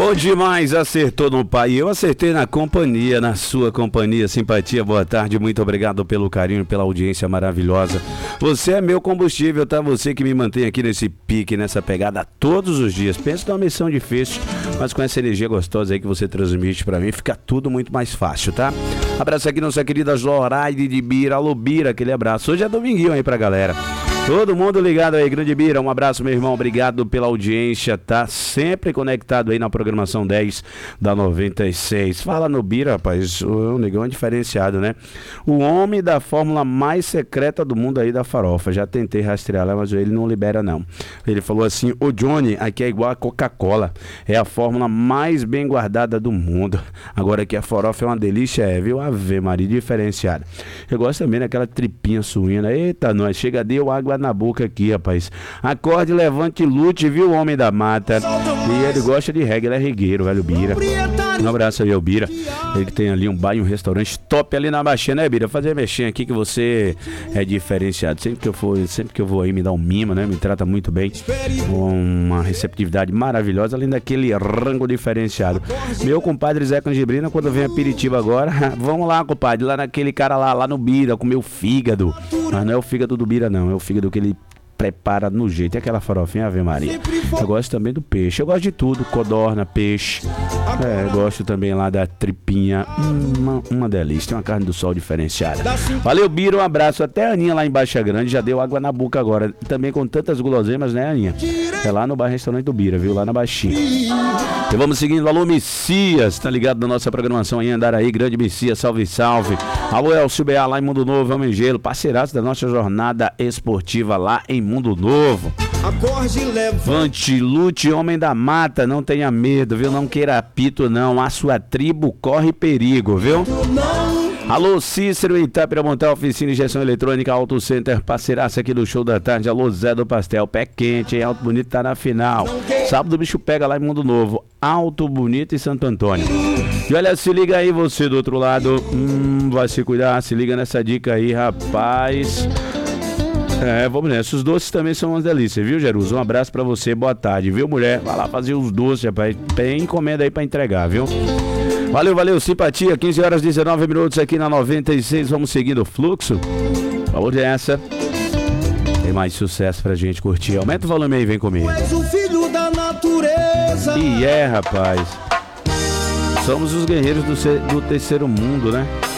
Bom demais, acertou no pai. Eu acertei na companhia, na sua companhia. Simpatia, boa tarde, muito obrigado pelo carinho, pela audiência maravilhosa. Você é meu combustível, tá? Você que me mantém aqui nesse pique, nessa pegada todos os dias. Penso numa missão difícil, mas com essa energia gostosa aí que você transmite pra mim, fica tudo muito mais fácil, tá? Abraço aqui nossa querida Zoraide de Bira. Alô, Bira, aquele abraço. Hoje é dominguinho aí pra galera. Todo mundo ligado aí, grande Bira, um abraço, meu irmão, obrigado pela audiência, tá sempre conectado aí na programação 10 da 96. Fala no Bira, rapaz, o negão é diferenciado, né? O homem da fórmula mais secreta do mundo aí da farofa, já tentei rastrear lá, mas ele não libera não. Ele falou assim, ô Johnny, aqui é igual a Coca-Cola, é a fórmula mais bem guardada do mundo. Agora aqui a farofa é uma delícia, viu? Ave Maria, diferenciada. Eu gosto também daquela tripinha suína, eita, nós, chega, deu água na boca aqui, rapaz. Acorde, levante, lute, viu, homem da mata. E ele gosta de reggae, ele é regueiro, velho Bira. Um abraço aí ao Bira. Ele que tem ali um bar e um restaurante top ali na Baixinha, né, Bira? Fazer mexer aqui que você é diferenciado. Sempre que eu vou aí me dá um mimo, né? Me trata muito bem. Com uma receptividade maravilhosa, além daquele rango diferenciado. Meu compadre Zé Canjibrina, quando vem a Piritiba agora, vamos lá, compadre, lá naquele cara lá no Bira, comer o fígado. Mas não é o fígado do Bira, não. É o fígado que ele prepara no jeito. E aquela farofinha, Ave Maria. Eu gosto também do peixe. Eu gosto de tudo. Codorna, peixe. Eu gosto também lá da tripinha. Uma delícia. Tem uma carne do sol diferenciada. Valeu, Bira. Um abraço. Até a Aninha lá em Baixa Grande já deu água na boca agora. Também com tantas guloseimas, né, Aninha? É lá no bar restaurante do Bira, viu? Lá na Baixinha. E vamos seguindo. Alô, Messias. Tá ligado na nossa programação aí, Andaraí. Grande Messias. Salve, salve. Alô, Elcio B.A. lá em Mundo Novo. Homem Gelo. Parceiraço da nossa jornada esportiva lá em Mundo Novo. Acorde, levante, lute, homem da mata, não tenha medo, viu? Não queira apito, não. A sua tribo corre perigo, viu? Alô, Cícero, Itapiramontal, oficina de injeção eletrônica, Auto Center, parceiraça aqui do show da tarde. Alô, Zé do Pastel, pé quente, hein? Alto Bonito tá na final. Sábado o bicho pega lá em Mundo Novo, Alto Bonito e Santo Antônio. E olha, se liga aí você do outro lado, vai se cuidar, se liga nessa dica aí, rapaz. Vamos nessa. Os doces também são umas delícias, viu, Jerusa? Um abraço pra você, boa tarde, viu, mulher? Vai lá fazer os doces, rapaz. Tem encomenda aí pra entregar, viu? Valeu, simpatia. 15 horas 19 minutos aqui na 96. Vamos seguindo o fluxo. Vamos nessa. Tem mais sucesso pra gente curtir. Aumenta o volume aí, vem comigo. És o filho da natureza. E rapaz. Somos os guerreiros do terceiro mundo, né?